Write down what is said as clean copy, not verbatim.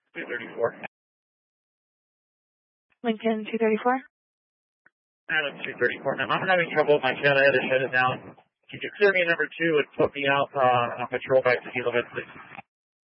234. Lincoln 234. Adam 234. Now, I'm having trouble with my shed. I had to shut it down. Could you clear me number 2 and put me out on patrol back to Hilo, please?